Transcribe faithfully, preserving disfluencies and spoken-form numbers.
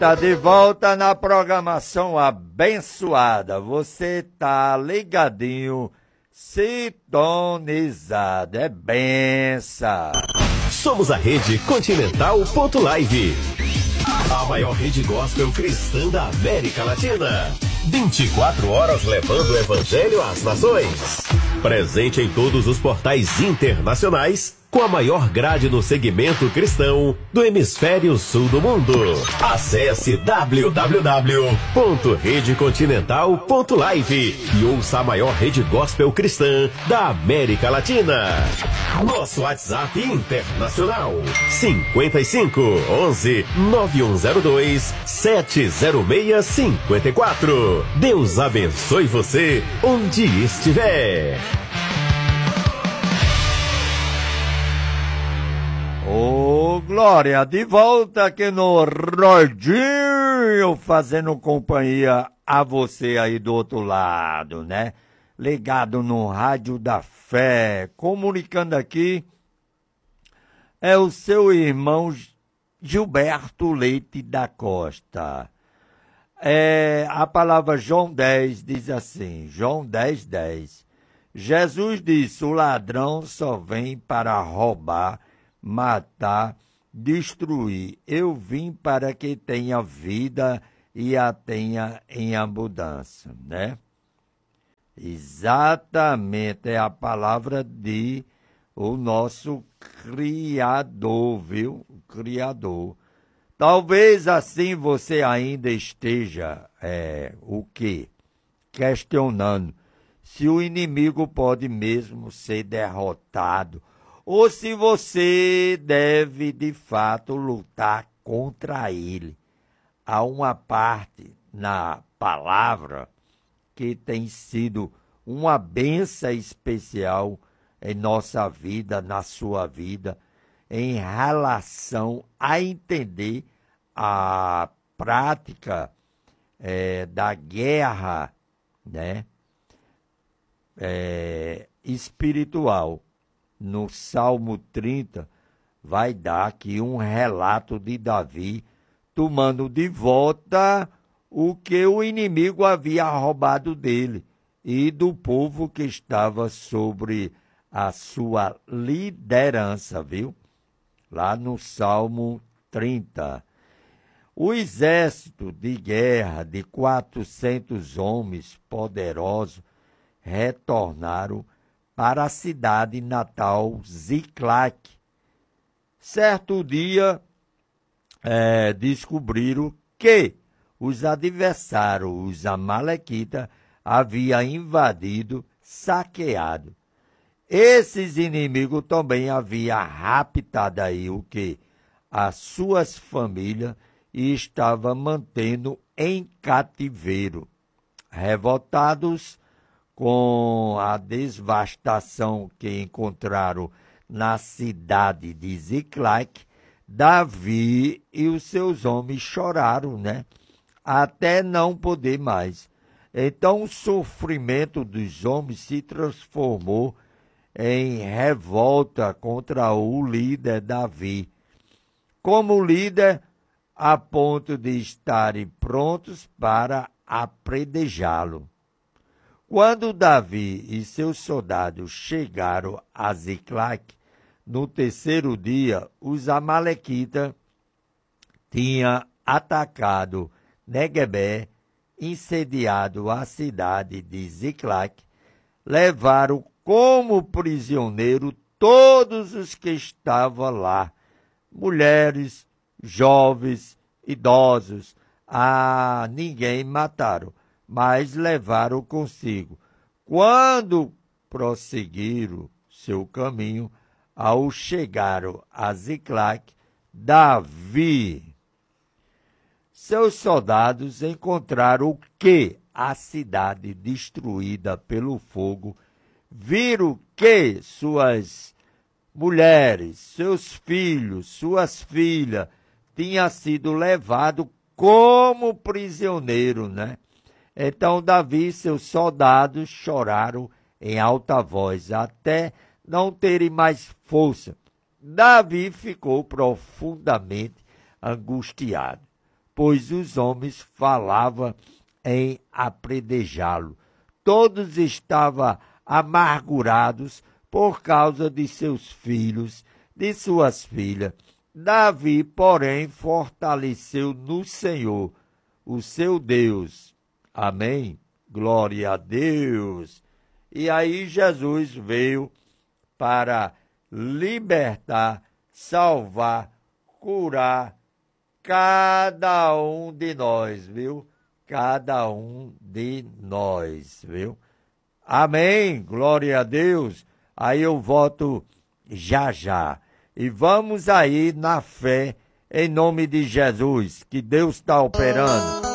Tá de volta na programação abençoada. Você tá ligadinho, sintonizado. É benção. Somos a Rede Continental ponto live, a maior rede gospel cristã da América Latina. vinte e quatro horas levando o evangelho às nações. Presente em todos os portais internacionais, com a maior grade no segmento cristão do hemisfério sul do mundo. Acesse w w w ponto rede continental ponto live e ouça a maior rede gospel cristã da América Latina. Nosso WhatsApp internacional cinquenta e cinco, onze, nove um zero dois, sete zero seis cinco quatro. Deus abençoe você onde estiver. Ô, oh, Glória, de volta aqui no Rodinho, fazendo companhia a você aí do outro lado, né? Ligado no Rádio da Fé, comunicando aqui, é o seu irmão Gilberto Leite da Costa. É, a palavra João dez diz assim, João dez, dez. Jesus disse, o ladrão só vem para roubar, matar, destruir. Eu vim para que tenha vida e a tenha em abundância, né? Exatamente, é a palavra de o nosso Criador, viu? O Criador. Talvez assim você ainda esteja, é, o quê? Questionando se o inimigo pode mesmo ser derrotado ou se você deve, de fato, lutar contra ele. Há uma parte na palavra que tem sido uma bênção especial em nossa vida, na sua vida, em relação a entender a prática é, da guerra, né, é, espiritual. No Salmo trinta, vai dar aqui um relato de Davi tomando de volta o que o inimigo havia roubado dele e do povo que estava sobre a sua liderança, viu? Lá no Salmo trinta. O exército de guerra de quatrocentos homens poderosos retornaram para a cidade natal Ziclac. Certo dia, é, descobriram que os adversários, os amalequitas, haviam invadido, saqueado. Esses inimigos também haviam raptado aí o que? As suas famílias e estavam mantendo em cativeiro. Revoltados com a devastação que encontraram na cidade de Ziclac, Davi e os seus homens choraram, né? Até não poder mais. Então o sofrimento dos homens se transformou em revolta contra o líder Davi. Como líder, a ponto de estarem prontos para apredejá-lo. Quando Davi e seus soldados chegaram a Ziclac, no terceiro dia, os amalequitas tinham atacado Neguebé, incendiado a cidade de Ziclac, levaram como prisioneiro todos os que estavam lá, mulheres, jovens, idosos, a ninguém mataram, mas levaram consigo. Quando prosseguiram seu caminho, ao chegaram a Ziclac, Davi, seus soldados encontraram que a cidade destruída pelo fogo, viram que suas mulheres, seus filhos, suas filhas tinham sido levados como prisioneiro, né? Então Davi e seus soldados choraram em alta voz, até não terem mais força. Davi ficou profundamente angustiado, pois os homens falavam em apredejá-lo. Todos estavam amargurados por causa de seus filhos, de suas filhas. Davi, porém, fortaleceu no Senhor, o seu Deus. Amém? Glória a Deus. E aí Jesus veio para libertar, salvar, curar cada um de nós, viu? Cada um de nós, viu? Amém, glória a Deus. Aí eu volto já já. E vamos aí na fé, em nome de Jesus, que Deus está operando.